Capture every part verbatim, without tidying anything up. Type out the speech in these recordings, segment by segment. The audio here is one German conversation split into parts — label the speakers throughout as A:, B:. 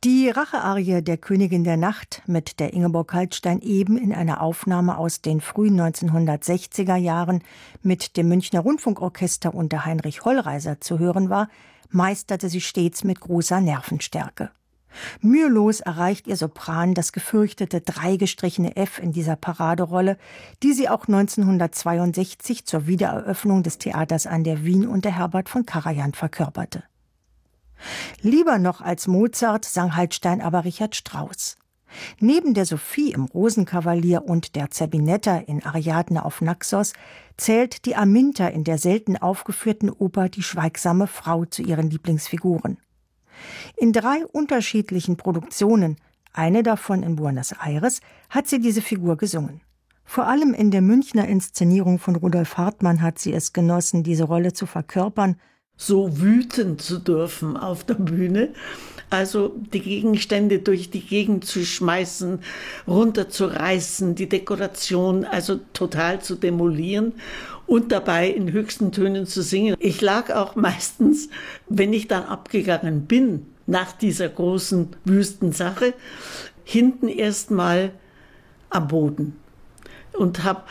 A: Die Rachearie der Königin der Nacht, mit der Ingeborg Kaltstein eben in einer Aufnahme aus den frühen neunzehnhundertsechziger Jahren mit dem Münchner Rundfunkorchester unter Heinrich Hollreiser zu hören war, meisterte sie stets mit großer Nervenstärke. Mühelos erreicht ihr Sopran das gefürchtete dreigestrichene F in dieser Paraderolle, die sie auch neunzehnhundertzweiundsechzig zur Wiedereröffnung des Theaters an der Wien unter Herbert von Karajan verkörperte. Lieber noch als Mozart sang Kaltstein aber Richard Strauss. Neben der Sophie im Rosenkavalier und der Zerbinetta in Ariadne auf Naxos zählt die Aminta in der selten aufgeführten Oper Die schweigsame Frau zu ihren Lieblingsfiguren. In drei unterschiedlichen Produktionen, eine davon in Buenos Aires, hat sie diese Figur gesungen. Vor allem in der Münchner Inszenierung von Rudolf Hartmann hat sie es genossen, diese Rolle zu verkörpern.
B: So wüten zu dürfen auf der Bühne, also die Gegenstände durch die Gegend zu schmeißen, runterzureißen, die Dekoration also total zu demolieren und dabei in höchsten Tönen zu singen. Ich lag auch meistens, wenn ich dann abgegangen bin, nach dieser großen Wüstensache, hinten erstmal am Boden und habe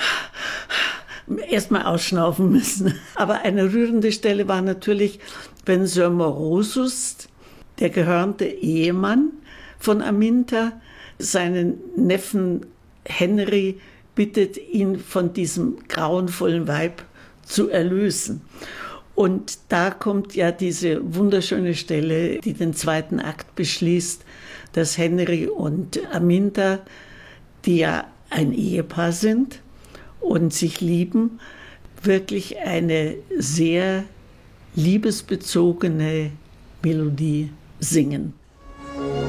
B: erst mal ausschnaufen müssen. Aber eine rührende Stelle war natürlich, wenn Sir Morosus, der gehörnte Ehemann von Aminta, seinen Neffen Henry bittet, ihn von diesem grauenvollen Weib zu erlösen. Und da kommt ja diese wunderschöne Stelle, die den zweiten Akt beschließt, dass Henry und Aminta, die ja ein Ehepaar sind und sich lieben, wirklich eine sehr liebesbezogene Melodie singen.